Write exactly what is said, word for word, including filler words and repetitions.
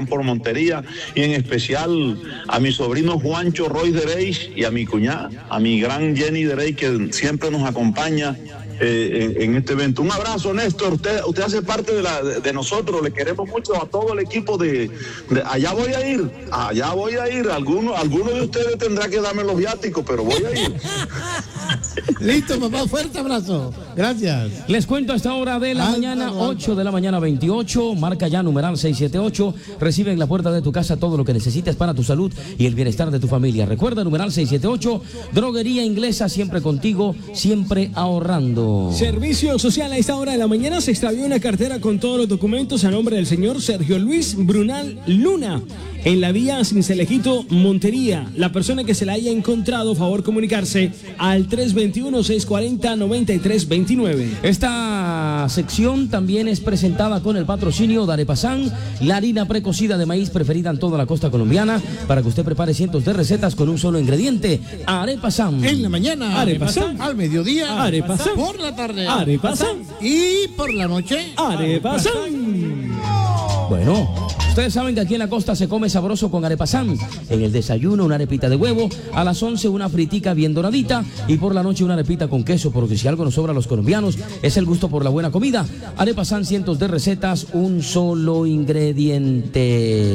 están por Montería, y en especial a mi sobrino Juancho Roy Derey y a mi cuñada, a mi gran Jenny Derey, que siempre nos acompaña Eh, en, en este evento. Un abrazo, Néstor, usted, usted hace parte de, la, de, de nosotros, le queremos mucho a todo el equipo de, de allá voy a ir, allá voy a ir, alguno, alguno de ustedes tendrá que darme los viáticos, pero voy a ir. Listo, papá, fuerte abrazo, gracias. Les cuento a esta hora de la Alta, mañana, alta. ocho de la mañana veintiocho, marca ya numeral seiscientos setenta y ocho, recibe en la puerta de tu casa todo lo que necesites para tu salud y el bienestar de tu familia. Recuerda, numeral seiscientos setenta y ocho, droguería inglesa, siempre contigo, siempre ahorrando. Servicio social. A esta hora de la mañana se extravió una cartera con todos los documentos a nombre del señor Sergio Luis Brunal Luna en la vía Cincelejito, Montería. La persona que se la haya encontrado, favor comunicarse al tres dos uno, seis cuatro cero, nueve tres dos nueve. Esta sección también es presentada con el patrocinio de Arepasán, la harina precocida de maíz preferida en toda la costa colombiana, para que usted prepare cientos de recetas con un solo ingrediente. Arepasán. En la mañana, Arepasán. al mediodía, Arepasán. por la tarde, Arepasán. y por la noche, Arepasán. Bueno, ustedes saben que aquí en la costa se come sabroso con Arepasán. En el desayuno una arepita de huevo, a las once una fritica bien doradita y por la noche una arepita con queso, porque si algo nos sobra a los colombianos es el gusto por la buena comida. Arepasán, cientos de recetas, un solo ingrediente.